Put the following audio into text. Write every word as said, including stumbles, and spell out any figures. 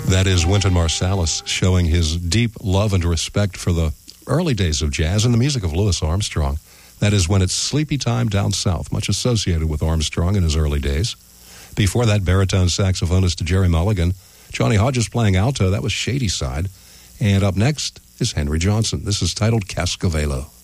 That is Wynton Marsalis showing his deep love and respect for the early days of jazz and the music of Louis Armstrong. That is When It's Sleepy Time Down South, much associated with Armstrong in his early days. Before that, baritone saxophonist Jerry Mulligan. Johnny Hodges playing alto, that was Shady Side. And up next is Henry Johnson. This is titled Cascavelo.